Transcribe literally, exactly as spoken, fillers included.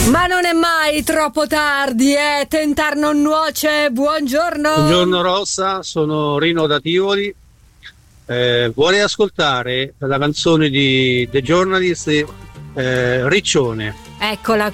Ma non è mai troppo tardi, eh? Tentar non nuoce. Buongiorno. Buongiorno Rossa, sono Rino da Tivoli. Eh, vorrei ascoltare la canzone di The Journalist, eh, Riccione. Eccola